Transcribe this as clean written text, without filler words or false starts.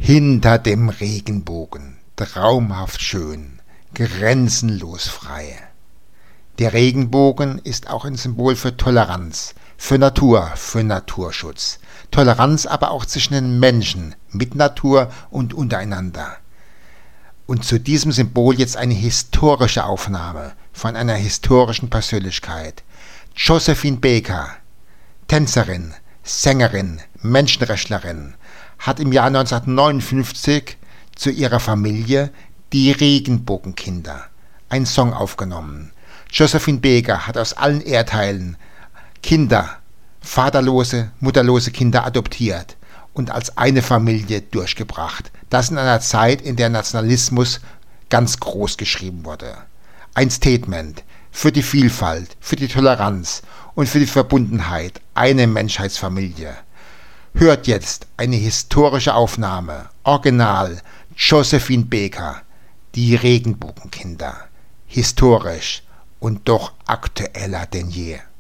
Hinter dem Regenbogen, traumhaft schön, grenzenlos frei. Der Regenbogen ist auch ein Symbol für Toleranz, für Natur, für Naturschutz. Toleranz aber auch zwischen den Menschen, mit Natur und untereinander. Und zu diesem Symbol jetzt eine historische Aufnahme von einer historischen Persönlichkeit. Josephine Baker, Tänzerin, Sängerin, Menschenrechtlerin, hat im Jahr 1959 zu ihrer Familie die Regenbogenkinder einen Song aufgenommen. Josephine Baker hat aus allen Erdteilen Kinder, vaterlose, mutterlose Kinder adoptiert und als eine Familie durchgebracht. Das in einer Zeit, in der Nationalismus ganz groß geschrieben wurde. Ein Statement für die Vielfalt, für die Toleranz und für die Verbundenheit, eine Menschheitsfamilie. Hört jetzt eine historische Aufnahme, Original, Josephine Baker, die Regenbogenkinder. Historisch und doch aktueller denn je.